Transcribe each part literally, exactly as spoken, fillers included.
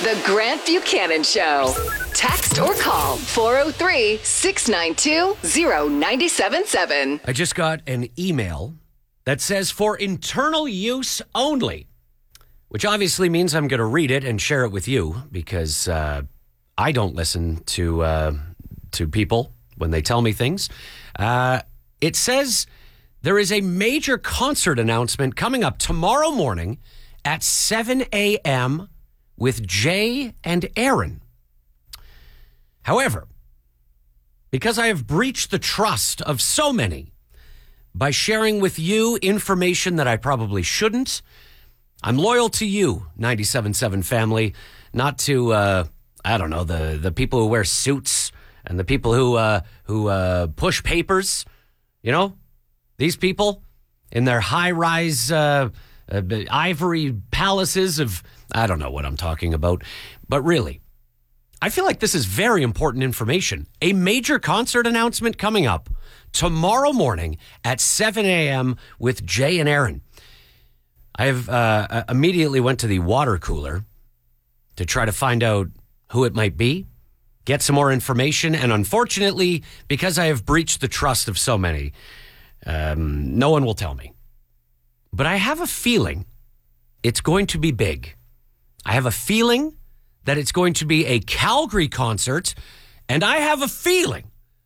The Grant Buchanan Show. Text or call four oh three, six nine two, oh nine seven seven. I just got an email that says for internal use only, which obviously means I'm going to read it and share it with you because uh, I don't listen to uh, to people when they tell me things. Uh, it says there is a major concert announcement coming up tomorrow morning at seven a.m. with Jay and Aaron. However, because I have breached the trust of so many by sharing with you information that I probably shouldn't, I'm loyal to you, ninety-seven point seven family, not to, uh, I don't know, the, the people who wear suits and the people who, uh, who uh, push papers, you know? These people in their high-rise uh, uh, ivory palaces of, I don't know what I'm talking about, but really, I feel like this is very important information. A major concert announcement coming up tomorrow morning at seven a.m. with Jay and Aaron. I have uh, immediately went to the water cooler to try to find out who it might be, get some more information, and unfortunately, because I have breached the trust of so many, um, no one will tell me. But I have a feeling it's going to be big. I have a feeling that it's going to be a Calgary concert, and I have a feeling,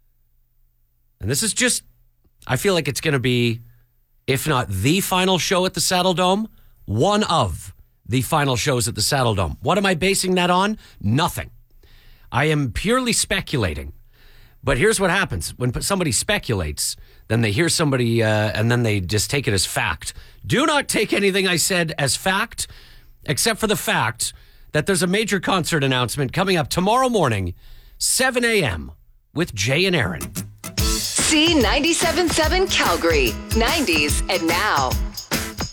and this is just, I feel like it's going to be, if not the final show at the Saddle Dome, one of the final shows at the Saddle Dome. What am I basing that on? Nothing. I am purely speculating. But here's what happens. When somebody speculates, then they hear somebody, uh, and then they just take it as fact. Do not take anything I said as fact, except for the fact that there's a major concert announcement coming up tomorrow morning, seven a.m. with Jay and Aaron. C ninety-seven point seven Calgary, nineties and now.